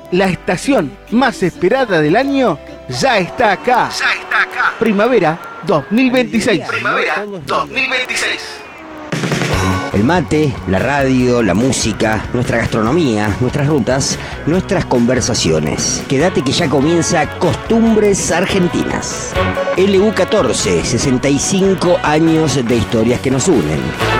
La estación más esperada del año ya está acá. Primavera 2026. Primavera 2026. El mate, la radio, la música, nuestra gastronomía, nuestras rutas, nuestras conversaciones. Quédate que ya comienza Costumbres Argentinas. LU14, 65 años de historias que nos unen.